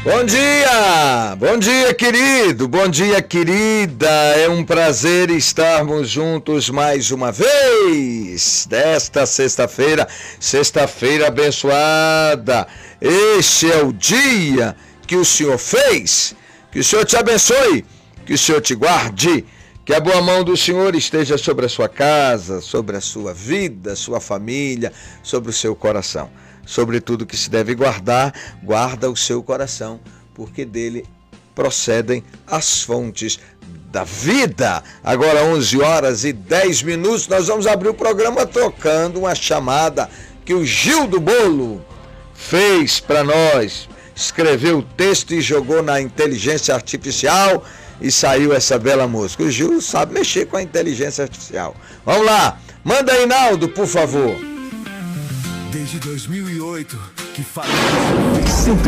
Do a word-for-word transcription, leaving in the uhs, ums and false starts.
Bom dia, bom dia querido, bom dia querida, é um prazer estarmos juntos mais uma vez, desta sexta-feira, sexta-feira abençoada. Este é o dia que o Senhor fez, que o Senhor te abençoe, que o Senhor te guarde, que a boa mão do Senhor esteja sobre a sua casa, sobre a sua vida, sua família, sobre o seu coração. Sobre tudo que se deve guardar, guarda o seu coração, porque dele procedem as fontes da vida. Agora onze horas e dez minutos, nós vamos abrir o programa tocando uma chamada que o Gil do Bolo fez para nós. Escreveu o texto e jogou na inteligência artificial e saiu essa bela música. O Gil sabe mexer com a inteligência artificial. Vamos lá, manda aí, Naldo, por favor. Desde dois mil e oito que falei